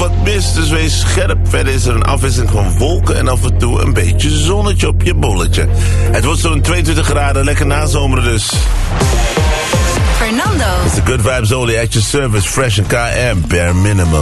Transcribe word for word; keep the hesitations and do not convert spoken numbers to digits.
wat mist, dus wees scherp. Verder is er een afwisseling van wolken en af en toe een beetje zonnetje op je bolletje. Het wordt zo'n tweeëntwintig graden, lekker nazomeren dus. Fernando. It's the good vibes only at your service, fresh and K M, bare minimum.